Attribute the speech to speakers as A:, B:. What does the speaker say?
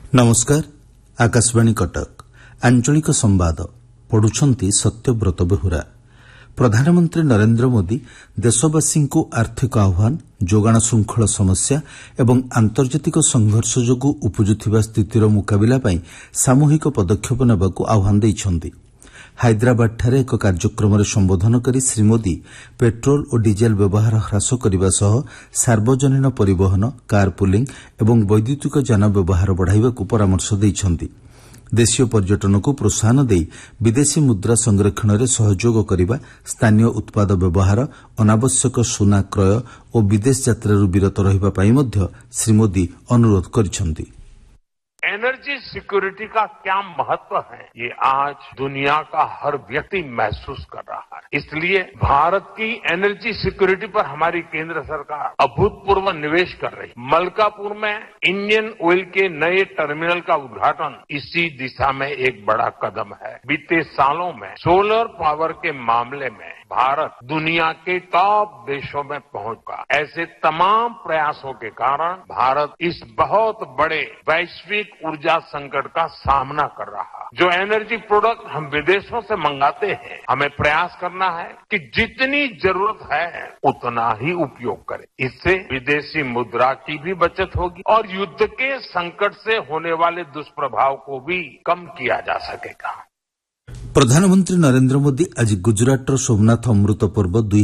A: नमस्कार आकाशवाणी कटक आंचलिक संवाद पढ़ुछंती सत्यव्रत बेहुरा। प्रधानमंत्री नरेंद्र मोदी देशवासी को आर्थिक आह्वान जोगाण श्रृंखल समस्या एवं आंतर्जातिक संघर्ष जोगु उपजुथिबा स्थितिर मुकाबिला पई सामूहिक पदक्षेप नेबाकू आह्वान दैछंती। हाइद्राबादଠାରେ ଏକ କାର୍ଯ୍ୟକ୍ରମରେ ସମ୍ବୋଧନ କରି ଶ୍ରୀ ମୋଦି ପେଟ୍ରୋଲ ଓ ଡିଜେଲ ବ୍ୟବହାର ହ୍ରାସ କରିବା ସହ ସାର୍ବଜନୀନ ପରିବହନ କାର୍ ପୁଲିଂ ଏବଂ ବୈଦ୍ୟୁତିକ ଯାନ ବ୍ୟବହାର ବଢ଼ାଇବାକୁ ପରାମର୍ଶ ଦେଇଛନ୍ତି। ଦେଶୀୟ ପର୍ଯ୍ୟଟନକୁ ପ୍ରୋତ୍ସାହନ ଦେଇ ବିଦେଶୀ ମୁଦ୍ରା ସଂରକ୍ଷଣରେ ସହଯୋଗ କରିବା, ସ୍ଥାନୀୟ ଉତ୍ପାଦ ବ୍ୟବହାର, ଅନାବଶ୍ୟକ ସୁନା କ୍ରୟ ଓ ବିଦେଶ ଯାତ୍ରାରୁ ବିରତ ରହିବା ପାଇଁ ମଧ୍ୟ ଶ୍ରୀ ମୋଦି ଅନୁରୋଧ କରିଛନ୍ତି।
B: एनर्जी सिक्योरिटी का क्या महत्व है ये आज दुनिया का हर व्यक्ति महसूस कर रहा है। इसलिए भारत की एनर्जी सिक्योरिटी पर हमारी केंद्र सरकार अभूतपूर्व निवेश कर रही है। मलकापुर में इंडियन ऑयल के नए टर्मिनल का उद्घाटन इसी दिशा में एक बड़ा कदम है। बीते सालों में सोलर पावर के मामले में भारत दुनिया के टॉप देशों में पहुंचा। ऐसे तमाम प्रयासों के कारण भारत इस बहुत बड़े वैश्विक ऊर्जा संकट का सामना कर रहा है। जो एनर्जी प्रोडक्ट हम विदेशों से मंगाते हैं, हमें प्रयास करना है कि जितनी जरूरत है उतना ही उपयोग करें। इससे विदेशी मुद्रा की भी बचत होगी और युद्ध के संकट से होने वाले दुष्प्रभाव को भी कम किया जा सकेगा।
A: प्रधानमंत्री नरेंद्र मोदी आज गुजरातर सोमनाथ अमृत पर्व